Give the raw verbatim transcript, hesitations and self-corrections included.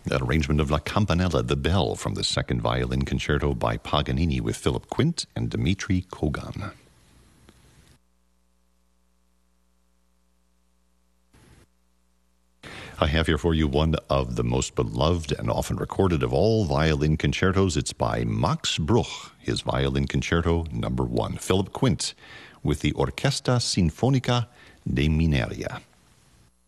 That arrangement of La Campanella, the bell, from the second violin concerto by Paganini with Philip Quint and Dmitri Kogan. I have here for you one of the most beloved and often recorded of all violin concertos. It's by Max Bruch, his violin concerto number one. Philip Quint with the Orchestra Sinfonica de Mineria.